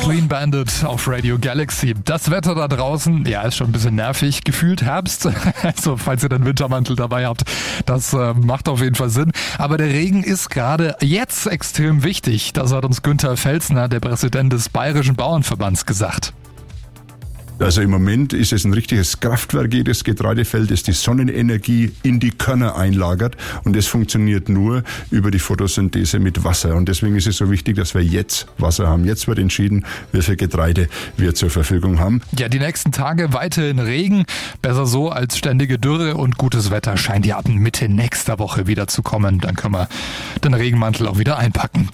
Clean Bandit auf Radio Galaxy. Das Wetter da draußen, ja, ist schon ein bisschen nervig. Gefühlt Herbst. Also, falls ihr den Wintermantel dabei habt, das macht auf jeden Fall Sinn. Aber der Regen ist gerade jetzt extrem wichtig. Das hat uns Günther Felsner, der Präsident des Bayerischen Bauernverbands, gesagt. Also im Moment ist es ein richtiges Kraftwerk, jedes Getreidefeld, das die Sonnenenergie in die Körner einlagert, und das funktioniert nur über die Photosynthese mit Wasser, und deswegen ist es so wichtig, dass wir jetzt Wasser haben. Jetzt wird entschieden, wie viel Getreide wir zur Verfügung haben. Ja, die nächsten Tage weiterhin Regen, besser so als ständige Dürre, und gutes Wetter scheint ja ab Mitte nächster Woche wieder zu kommen. Dann können wir den Regenmantel auch wieder einpacken.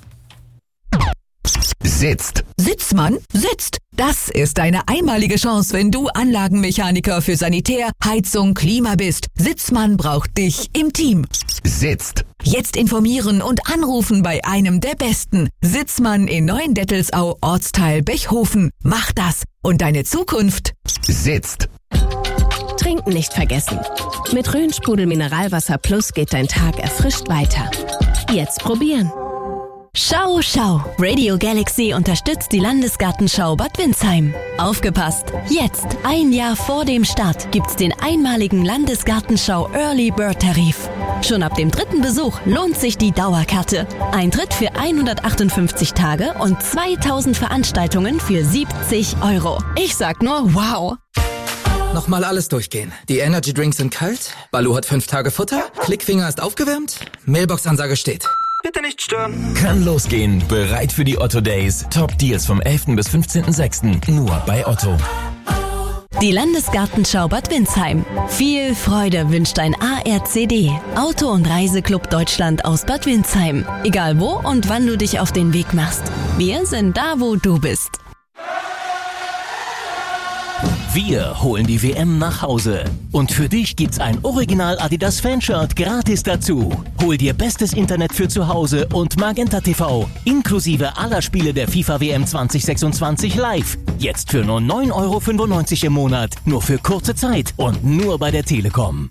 Sitzt. Sitzmann, sitzt. Das ist eine einmalige Chance, wenn du Anlagenmechaniker für Sanitär, Heizung, Klima bist. Sitzmann braucht dich im Team. Sitzt. Jetzt informieren und anrufen bei einem der Besten. Sitzmann in Neuendettelsau, Ortsteil Bechhofen. Mach das und deine Zukunft Sitzt. Trinken nicht vergessen. Mit Rhön-Sprudel Mineralwasser Plus geht dein Tag erfrischt weiter. Jetzt probieren. Schau, schau! Radio Galaxy unterstützt die Landesgartenschau Bad Windsheim. Aufgepasst! Jetzt, ein Jahr vor dem Start, gibt's den einmaligen Landesgartenschau Early Bird Tarif. Schon ab dem 3. Besuch lohnt sich die Dauerkarte. Eintritt für 158 Tage und 2000 Veranstaltungen für 70 €. Ich sag nur wow! Nochmal alles durchgehen. Die Energy Drinks sind kalt, Balu hat 5 Tage Futter, Klickfinger ist aufgewärmt, Mailbox-Ansage steht. Bitte nicht stören. Kann losgehen. Bereit für die Otto Days. Top Deals vom 11. bis 15.06. Nur bei Otto. Die Landesgartenschau Bad Windsheim. Viel Freude wünscht ein ARCD. Auto- und Reiseclub Deutschland aus Bad Windsheim. Egal wo und wann du dich auf den Weg machst. Wir sind da, wo du bist. Wir holen die WM nach Hause. Und für dich gibt's ein Original Adidas Fanshirt gratis dazu. Hol dir bestes Internet für zu Hause und Magenta TV, inklusive aller Spiele der FIFA WM 2026 live. Jetzt für nur 9,95 € im Monat. Nur für kurze Zeit und nur bei der Telekom.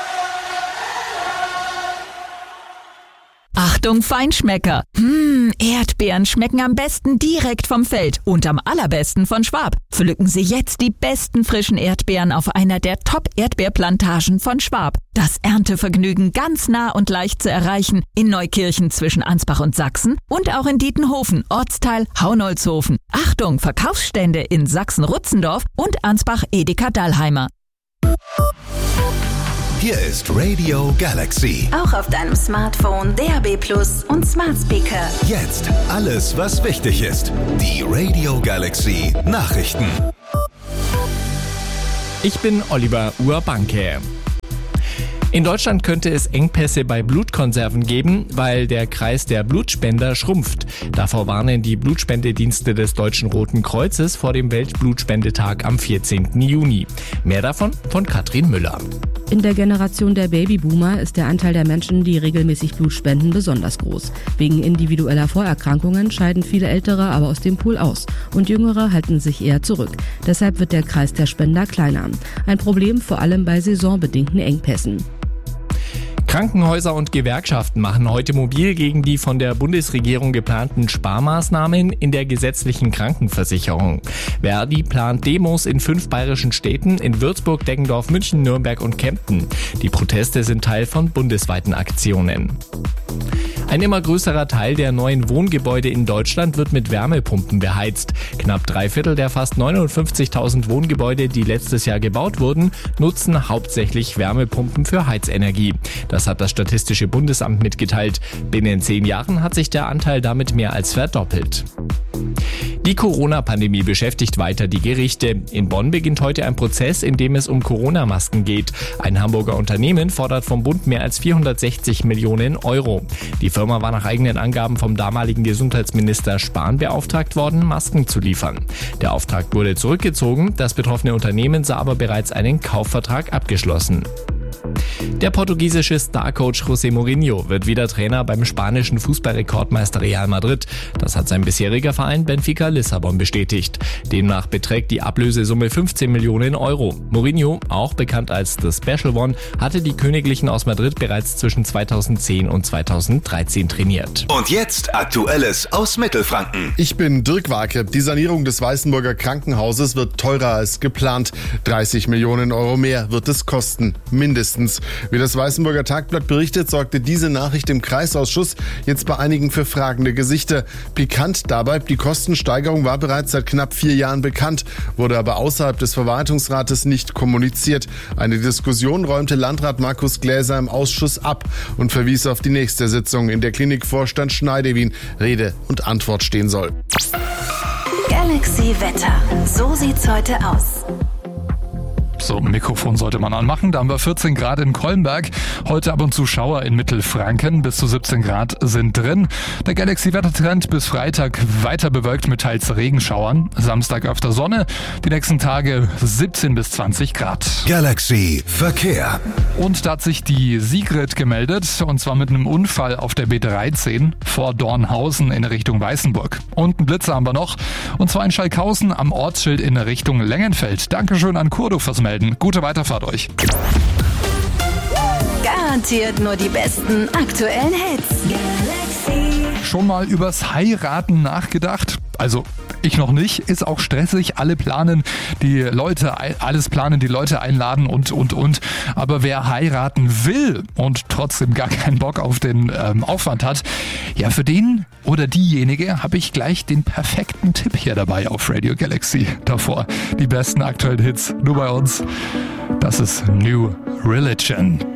Achtung, Feinschmecker. Erdbeeren schmecken am besten direkt vom Feld und am allerbesten von Schwab. Pflücken Sie jetzt die besten frischen Erdbeeren auf einer der Top-Erdbeerplantagen von Schwab. Das Erntevergnügen ganz nah und leicht zu erreichen in Neukirchen zwischen Ansbach und Sachsen und auch in Dietenhofen, Ortsteil Haunolzhofen. Achtung, Verkaufsstände in Sachsen-Rutzendorf und Ansbach-Edeka-Dallheimer. Hier ist Radio Galaxy. Auch auf deinem Smartphone, DAB+ und Smart Speaker. Jetzt alles, was wichtig ist. Die Radio Galaxy Nachrichten. Ich bin Oliver Urbanke. In Deutschland könnte es Engpässe bei Blutkonserven geben, weil der Kreis der Blutspender schrumpft. Davor warnen die Blutspendedienste des Deutschen Roten Kreuzes vor dem Weltblutspendetag am 14. Juni. Mehr davon von Katrin Müller. In der Generation der Babyboomer ist der Anteil der Menschen, die regelmäßig Blut spenden, besonders groß. Wegen individueller Vorerkrankungen scheiden viele Ältere aber aus dem Pool aus und Jüngere halten sich eher zurück. Deshalb wird der Kreis der Spender kleiner. Ein Problem vor allem bei saisonbedingten Engpässen. Krankenhäuser und Gewerkschaften machen heute mobil gegen die von der Bundesregierung geplanten Sparmaßnahmen in der gesetzlichen Krankenversicherung. Verdi plant Demos in 5 bayerischen Städten, in Würzburg, Deggendorf, München, Nürnberg und Kempten. Die Proteste sind Teil von bundesweiten Aktionen. Ein immer größerer Teil der neuen Wohngebäude in Deutschland wird mit Wärmepumpen beheizt. Knapp 3/4 der fast 59.000 Wohngebäude, die letztes Jahr gebaut wurden, nutzen hauptsächlich Wärmepumpen für Heizenergie. Das hat das Statistische Bundesamt mitgeteilt. Binnen 10 Jahren hat sich der Anteil damit mehr als verdoppelt. Die Corona-Pandemie beschäftigt weiter die Gerichte. In Bonn beginnt heute ein Prozess, in dem es um Corona-Masken geht. Ein Hamburger Unternehmen fordert vom Bund mehr als 460 Millionen €. Die Firma war nach eigenen Angaben vom damaligen Gesundheitsminister Spahn beauftragt worden, Masken zu liefern. Der Auftrag wurde zurückgezogen, das betroffene Unternehmen sah aber bereits einen Kaufvertrag abgeschlossen. Der portugiesische Starcoach José Mourinho wird wieder Trainer beim spanischen Fußballrekordmeister Real Madrid. Das hat sein bisheriger Verein Benfica Lissabon bestätigt. Demnach beträgt die Ablösesumme 15 Millionen Euro. Mourinho, auch bekannt als The Special One, hatte die Königlichen aus Madrid bereits zwischen 2010 und 2013 trainiert. Und jetzt Aktuelles aus Mittelfranken. Ich bin Dirk Warke. Die Sanierung des Weißenburger Krankenhauses wird teurer als geplant. 30 Millionen Euro mehr wird es kosten. Mindestens. Wie das Weißenburger Tagblatt berichtet, sorgte diese Nachricht im Kreisausschuss jetzt bei einigen für fragende Gesichter. Pikant dabei, die Kostensteigerung war bereits seit knapp 4 Jahren bekannt, wurde aber außerhalb des Verwaltungsrates nicht kommuniziert. Eine Diskussion räumte Landrat Markus Gläser im Ausschuss ab und verwies auf die nächste Sitzung, in der Klinikvorstand Schneidewin Rede und Antwort stehen soll. Galaxy Wetter. So sieht's heute aus. So, Mikrofon sollte man anmachen. Da haben wir 14 Grad in Kolmberg. Heute ab und zu Schauer in Mittelfranken. Bis zu 17 Grad sind drin. Der Galaxy-Wettertrend bis Freitag weiter bewölkt mit teils Regenschauern. Samstag öfter Sonne. Die nächsten Tage 17 bis 20 Grad. Galaxy Verkehr. Und da hat sich die Sigrid gemeldet. Und zwar mit einem Unfall auf der B13 vor Dornhausen in Richtung Weißenburg. Und einen Blitzer haben wir noch. Und zwar in Schalkhausen am Ortsschild in Richtung Lengenfeld. Dankeschön an Kurdo fürs Melden. Gute Weiterfahrt euch. Garantiert nur die besten aktuellen Hits. Galaxy. Schon mal übers Heiraten nachgedacht? Also ich noch nicht, ist auch stressig, alles planen, die Leute einladen und. Aber wer heiraten will und trotzdem gar keinen Bock auf den Aufwand hat, ja, für den oder diejenige habe ich gleich den perfekten Tipp hier dabei auf Radio Galaxy. Davor die besten aktuellen Hits, nur bei uns. Das ist New Religion.